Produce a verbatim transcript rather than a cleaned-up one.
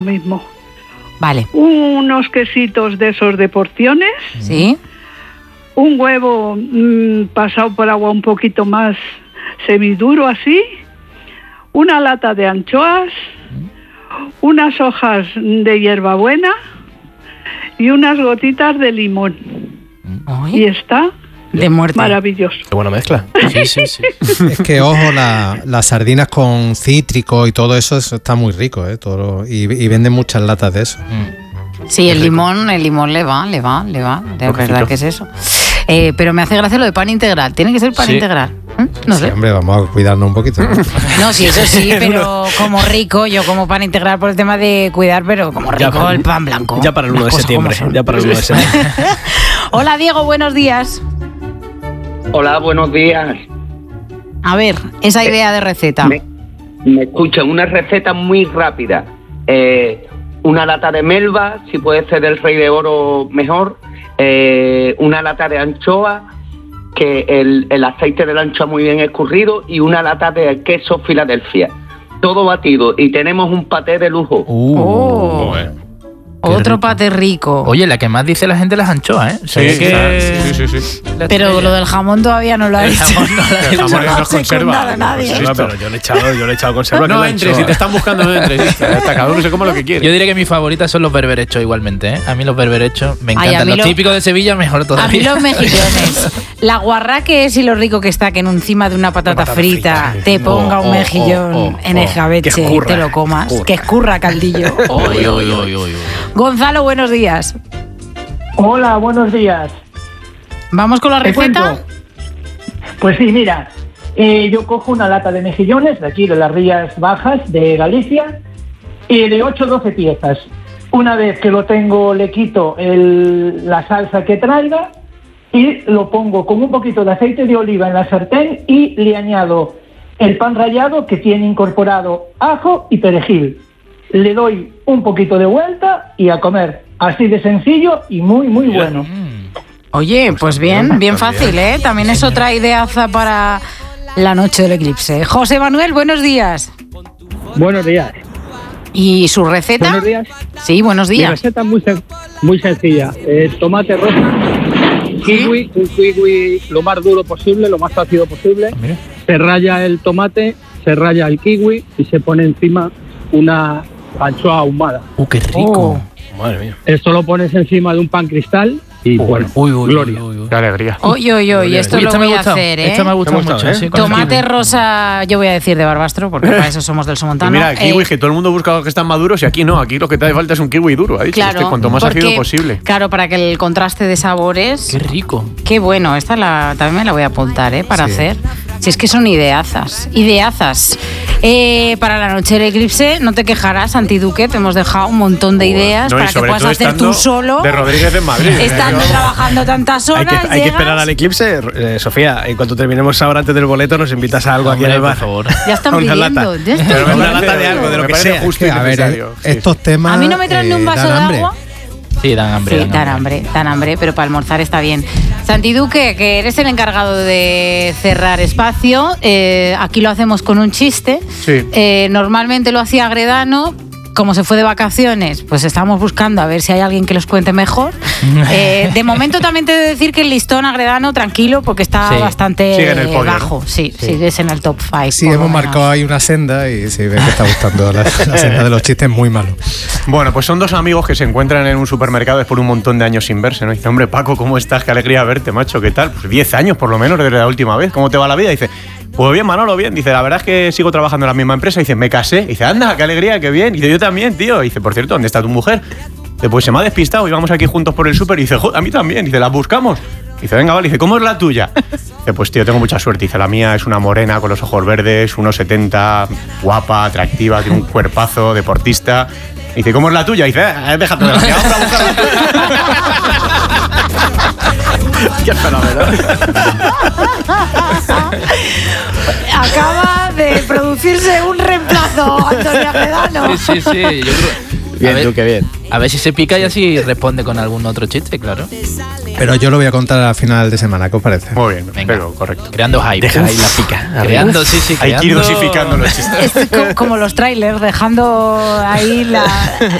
mismo. Vale. Unos quesitos de esos de porciones. Sí. Un huevo mmm, pasado por agua un poquito más semiduro así. Una lata de anchoas. Unas hojas de hierbabuena. Y unas gotitas de limón. Ay. Y está de muerte. Maravilloso. Qué buena mezcla. Sí, sí, sí. Es que, ojo, la, las sardinas con cítrico y todo eso, eso está muy rico, ¿eh? Todo, y, y venden muchas latas de eso. Mm. Sí, el limón, el limón le va, le va, le va. De verdad que es eso. Eh, pero me hace gracia lo de pan integral. Tiene que ser pan sí. integral. ¿Eh? No sí, sé. Hombre, vamos a cuidarnos un poquito. No, no sí, eso sí, pero como rico, yo como pan integral por el tema de cuidar, pero como rico para, el pan blanco. Ya para el uno de septiembre. Ya para el uno de septiembre. Hola, Diego, buenos días. Hola, buenos días. A ver, esa idea de receta. Me, me escuchan, una receta muy rápida. Eh, una lata de melva, si puede ser del Rey de Oro, mejor. Eh, una lata de anchoa, que el, el aceite de la anchoa muy bien escurrido, y una lata de queso Filadelfia. Todo batido, y tenemos un paté de lujo. Uh, oh. Bueno. Otro paté rico. Oye, la que más dice la gente las anchoas, ¿eh? Sí, sí, que... sí, sí, sí. Pero lo del jamón todavía no lo ha dicho. El jamón no se conserva. Nadie. Sí, pero yo le he echado, yo le he echado conserva. No entres, si te están buscando no entres. Está cada uno se come lo que quiere. Yo diría que mis favoritas son los berberechos igualmente, ¿eh? A mí los berberechos me encantan. Ay, los lo... típicos de Sevilla mejor todavía. A mí los mejillones. La guarra que es y lo rico que está que en encima de una patata, patata frita, frita te ponga oh, un mejillón oh, oh, oh, en el escabeche y te lo comas. Escurra. Que escurra caldillo. Oy, oy, oy, oy. Gonzalo, buenos días. Hola, buenos días. ¿Vamos con la receta? Pues sí, mira, eh, yo cojo una lata de mejillones de aquí, de las Rías Bajas de Galicia, y de ocho o doce piezas. Una vez que lo tengo, le quito el, la salsa que traiga y lo pongo con un poquito de aceite de oliva en la sartén y le añado el pan rallado que tiene incorporado ajo y perejil. Le doy un poquito de vuelta y a comer. Así de sencillo y muy, muy bueno. Oye, pues bien, bien fácil, ¿eh? También es otra ideaza para la noche del eclipse. José Manuel, buenos días. Buenos días. ¿Y su receta? Buenos días. Sí, buenos días. Mi receta es muy, sen- muy sencilla. Eh, tomate rosa, kiwi, un kiwi lo más duro posible, lo más ácido posible. Mira. Se raya el tomate, se raya el kiwi y se pone encima una anchoa ahumada. ¡Uh, qué rico! Oh. Madre mía. Esto lo pones encima de un pan cristal y oh, bueno, uy, uy, gloria. Uy, uy, uy. Qué alegría. Uy, uy, uy, esto uy, lo voy a hacer, ¿eh? Esto me ha gustado mucho. ¿eh? Sí, tomate rosa, yo voy a decir de Barbastro, porque para eso somos del Somontano. Y mira, kiwi, eh, que todo el mundo busca que están maduros y aquí no, aquí lo que te hace falta es un kiwi duro, ha dicho. Claro, este, cuanto más porque, ácido posible. Claro, para que el contraste de sabores... Qué rico. Qué bueno, esta la, también me la voy a apuntar, ¿eh? Para sí. hacer. Si es que son ideazas, ideazas. Eh, para la noche del eclipse, no te quejarás, Antiduque, te hemos dejado un montón de ideas no, para que puedas hacer tú solo. De Rodríguez en Madrid. Estando trabajando tantas horas. Hay que, hay que esperar al eclipse. Eh, Sofía, en cuanto terminemos ahora antes del boleto, nos invitas a algo no, aquí en el bar. Por favor. Ya están una pidiendo. Lata. Ya están Pero pidiendo. una lata de algo, de lo que sea. Justo que, a ver, eh, estos temas. A mí no me traen ni un vaso de agua. Sí, dan hambre. Sí, dan hambre, dan hambre, pero para almorzar está bien. Santiduque, que eres el encargado de cerrar espacio, eh, aquí lo hacemos con un chiste. Sí. Eh, normalmente lo hacía Agredano. Como se fue de vacaciones, pues estamos buscando a ver si hay alguien que los cuente mejor. Eh, de momento también te he de decir que el listón Agredano, tranquilo, porque está sí. bastante Sigue en el podio, bajo. ¿no? Sí, sí, sigues en el top cinco. Sí, hemos marcado ahí una senda y sí, ves que está gustando la, la senda de los chistes muy malos. Bueno, pues son dos amigos que se encuentran en un supermercado después de un montón de años sin verse, ¿no? Y dice, hombre, Paco, ¿cómo estás? Qué alegría verte, macho, ¿qué tal? Pues diez años por lo menos desde la última vez. ¿Cómo te va la vida? Y dice, pues bien, Manolo, bien. Dice, la verdad es que sigo trabajando en la misma empresa. Dice, me casé. Dice, anda, qué alegría, qué bien. Dice, yo también, tío. Dice, por cierto, ¿dónde está tu mujer? Dice, pues se me ha despistado y vamos aquí juntos por el súper. Y dice, joder, a mí también. Dice, ¿la buscamos? Dice, venga, vale. Dice, ¿cómo es la tuya? Dice, pues tío, tengo mucha suerte. Dice, la mía es una morena con los ojos verdes, uno setenta, guapa, atractiva, tiene un cuerpazo, deportista. Dice, ¿cómo es la tuya? Dice, eh, déjate de la mía, vamos a buscar la tuya. Qué fenómeno. Acaba de producirse un reemplazo, Antonio Agredano. Sí, sí, sí. Yo creo... Bien, a ver, tú, qué bien. A ver si se pica y así responde con algún otro chiste, claro. Pero yo lo voy a contar a final de semana, ¿qué os parece? Muy bien, venga, pero correcto. Creando hype. Deja ahí la pica. Creando, sí, sí. Hay que ir dosificando los chistes. Es como los trailers, dejando ahí la,